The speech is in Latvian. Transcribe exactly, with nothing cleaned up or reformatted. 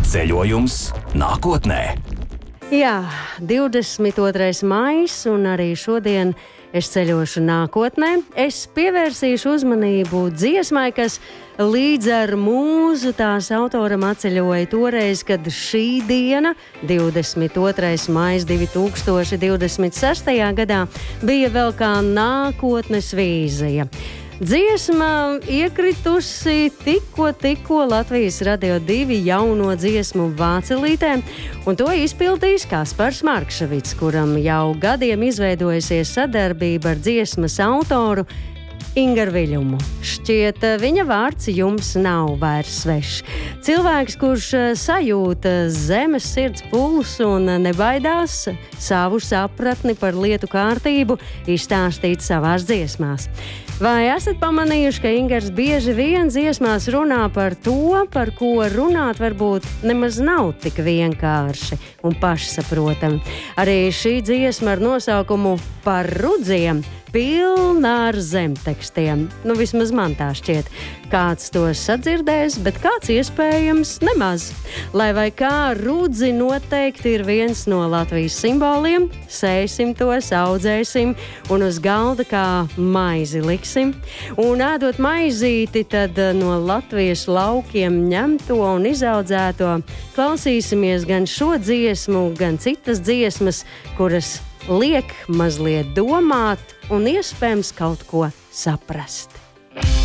Ceļojums nākotnē. Jā, divdesmit otrais maijs, un arī šodien es ceļošu nākotnē. Es pievērsīšu uzmanību dziesmai, kas līdz ar mūzu tās autoram atceļoja toreiz, kad šī diena, divdesmit otrais maijs divi tūkstoši divdesmit sestajā gadā, bija vēl kā nākotnes vīzija. Dziesma iekritusi tikko, tikko Latvijas Radio divi jauno dziesmu vācelītē, un to izpildīs Kaspars Markševics, kuram jau gadiem izveidojusies sadarbība ar dziesmas autoru Ingaru Viļumu. Šķiet, viņa vārds jums nav vairs svešs. Cilvēks, kurš sajūta zemes sirds pulsu un nebaidās savu sapratni par lietu kārtību izstāstīt savās dziesmās. Vai esat pamanījuši, ka Ingars bieži vien dziesmās runā par to, par ko runāt varbūt nemaz nav tik vienkārši un pašsaprotami? Arī šī dziesma ar nosaukumu Par rudziem pilna ar zemtekstiem. Nu, vismaz man tā šķiet. Kāds to sadzirdēs, bet kāds iespējams nemaz. Lai vai kā, rudzi noteikti ir viens no Latvijas simboliem. Sēsim tos, audzēsim un uz galda kā maizi liksim. Un ēdot maizīti, tad no Latvijas laukiem ņemto un izaudzēto klausīsimies gan šo dziesmu, gan citas dziesmas, kuras liek mazliet domāt un iespējams kaut ko saprast.